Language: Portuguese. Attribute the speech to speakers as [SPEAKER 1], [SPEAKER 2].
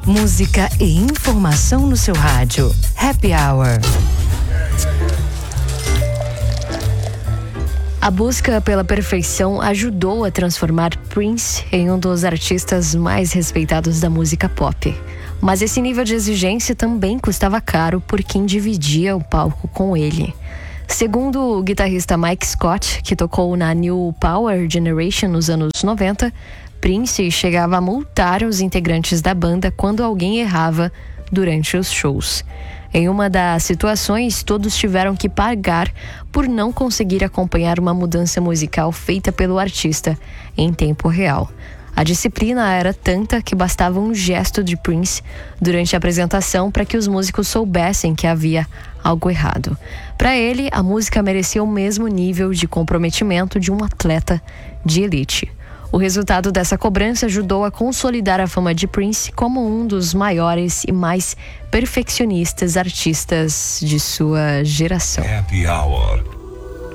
[SPEAKER 1] Música e informação no seu rádio. Happy Hour.
[SPEAKER 2] A busca pela perfeição ajudou a transformar Prince em um dos artistas mais respeitados da música pop. Mas esse nível de exigência também custava caro por quem dividia o palco com ele. Segundo o guitarrista Mike Scott, que tocou na New Power Generation nos anos 90, Prince chegava a multar os integrantes da banda quando alguém errava durante os shows. Em uma das situações, todos tiveram que pagar por não conseguir acompanhar uma mudança musical feita pelo artista em tempo real. A disciplina era tanta que bastava um gesto de Prince durante a apresentação para que os músicos soubessem que havia algo errado. Para ele, a música merecia o mesmo nível de comprometimento de um atleta de elite. O resultado dessa cobrança ajudou a consolidar a fama de Prince como um dos maiores e mais perfeccionistas artistas de sua geração.
[SPEAKER 3] Happy Hour.